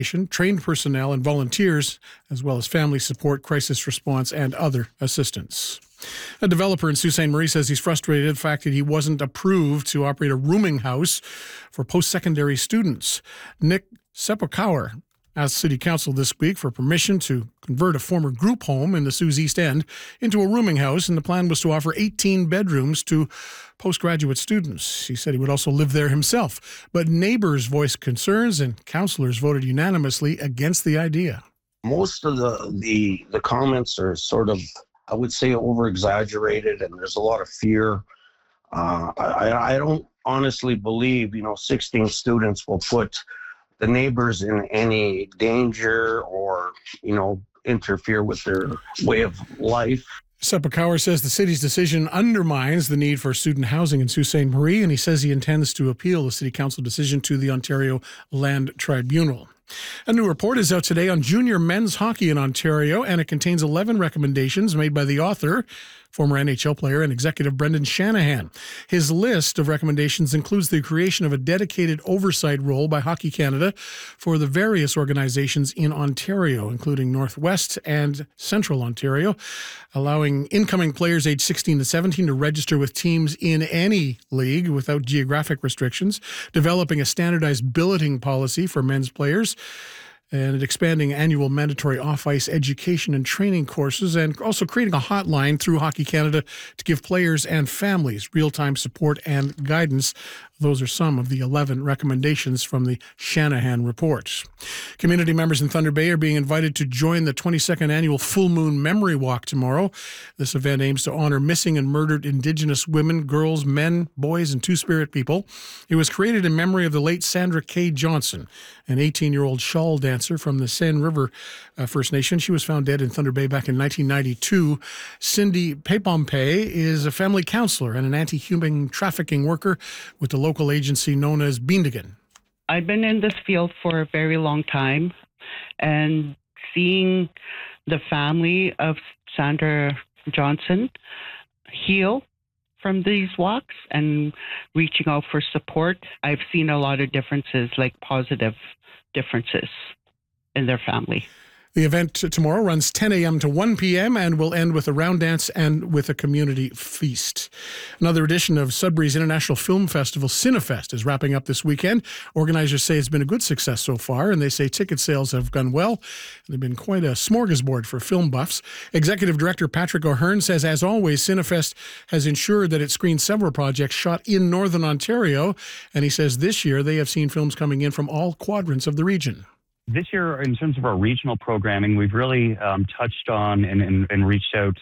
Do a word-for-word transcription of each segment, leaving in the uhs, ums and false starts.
trained personnel and volunteers, as well as family support, crisis response, and other assistance. A developer in Sault Ste. Marie says he's frustrated at the fact that he wasn't approved to operate a rooming house for post-secondary students. Nick Sepulkauer asked City Council this week for permission to convert a former group home in the Sault's East End into a rooming house, and the plan was to offer eighteen bedrooms to postgraduate students. He said he would also live there himself, but neighbors voiced concerns and councillors voted unanimously against the idea. Most of the, the, the comments are sort of, I would say, over-exaggerated, and there's a lot of fear. Uh, I, I don't honestly believe, you know, sixteen students will put the neighbors in any danger or, you know, interfere with their way of life. Sepulkauer says the city's decision undermines the need for student housing in Sault Ste. Marie, and he says he intends to appeal the City Council decision to the Ontario Land Tribunal. A new report is out today on junior men's hockey in Ontario, and it contains eleven recommendations made by the author, former N H L player and executive Brendan Shanahan. His list of recommendations includes the creation of a dedicated oversight role by Hockey Canada for the various organizations in Ontario, including Northwest and Central Ontario, allowing incoming players aged sixteen to seventeen to register with teams in any league without geographic restrictions, developing a standardized billeting policy for men's players, and expanding annual mandatory off-ice education and training courses, and also creating a hotline through Hockey Canada to give players and families real-time support and guidance. Those are some of the eleven recommendations from the Shanahan report. Community members in Thunder Bay are being invited to join the twenty-second annual Full Moon Memory Walk tomorrow. This event aims to honor missing and murdered Indigenous women, girls, men, boys, and Two-Spirit people. It was created in memory of the late Sandra Kay Johnson, an eighteen-year-old shawl dancer from the Seine River uh, First Nation. She was found dead in Thunder Bay back in nineteen ninety-two. Cindy Pepompe is a family counselor and an anti-human trafficking worker with the local agency known as Beandigan. I've been in this field for a very long time, and seeing the family of Sandra Johnson heal from these walks and reaching out for support, I've seen a lot of differences, like positive differences in their family. The event tomorrow runs ten a.m. to one p.m. and will end with a round dance and with a community feast. Another edition of Sudbury's International Film Festival, Cinefest, is wrapping up this weekend. Organizers say it's been a good success so far, and they say ticket sales have gone well. They've been quite a smorgasbord for film buffs. Executive Director Patrick O'Hearn says, as always, Cinefest has ensured that it screens several projects shot in Northern Ontario, and he says this year they have seen films coming in from all quadrants of the region. This year, in terms of our regional programming, we've really um, touched on and, and, and reached out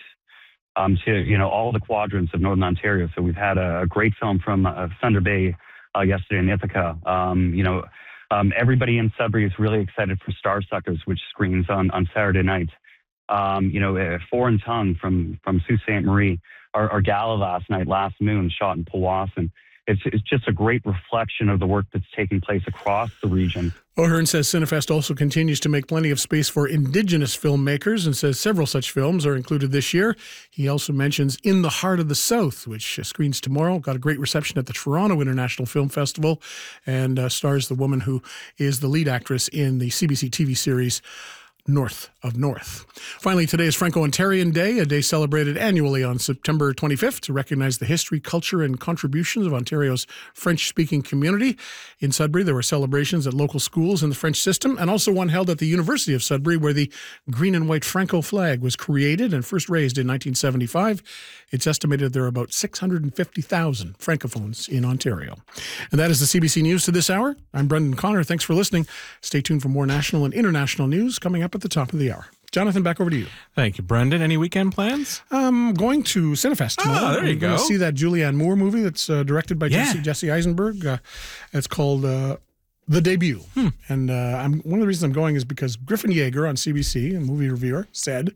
um, to, you know, all the quadrants of Northern Ontario. So we've had a, a great film from uh, Thunder Bay uh, yesterday in Ithaca. Um, you know, um, everybody in Sudbury is really excited for Star Suckers, which screens on, on Saturday night. Um, you know, uh, Foreign Tongue from, from Sault Ste. Marie, our, our gala last night, Last Moon, shot in Powassan. It's, it's just a great reflection of the work that's taking place across the region. O'Hearn says Cinefest also continues to make plenty of space for Indigenous filmmakers and says several such films are included this year. He also mentions In the Heart of the South, which screens tomorrow. Got a great reception at the Toronto International Film Festival and uh, stars the woman who is the lead actress in the C B C T V series North of North. Finally, today is Franco-Ontarian Day, a day celebrated annually on September twenty-fifth to recognize the history, culture, and contributions of Ontario's French-speaking community. In Sudbury, there were celebrations at local schools in the French system, and also one held at the University of Sudbury, where the green and white Franco flag was created and first raised in nineteen seventy-five. It's estimated there are about six hundred fifty thousand Francophones in Ontario. And that is the C B C News to this hour. I'm Brendan Connor. Thanks for listening. Stay tuned for more national and international news coming up at the top of the hour. Jonathan, back over to you. Thank you, Brendan. Any weekend plans? I'm going to Cinefest tomorrow. Oh, there you I'm go. going to see that Julianne Moore movie that's uh, directed by Yeah. Jesse, Jesse Eisenberg. Uh, it's called uh, The Debut. Hmm. And uh, I'm, one of the reasons I'm going is because Griffin Yeager on C B C, a movie reviewer, said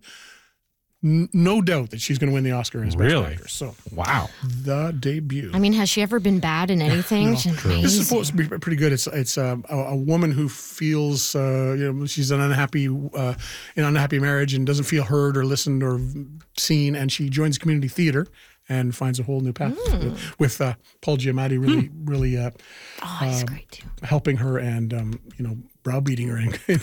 n- no doubt that she's going to win the Oscar as Really? Best Actress. So, Wow. The Debut. I mean, has she ever been bad in anything? No. She's This amazing. is supposed to be pretty good. It's it's um, a, a woman who feels uh, you know she's an unhappy uh, in an unhappy marriage and doesn't feel heard or listened or seen, and she joins community theater and finds a whole new path Mm. with uh, Paul Giamatti really really uh, Oh, he's um, great too. helping her and um, you know browbeating or anything.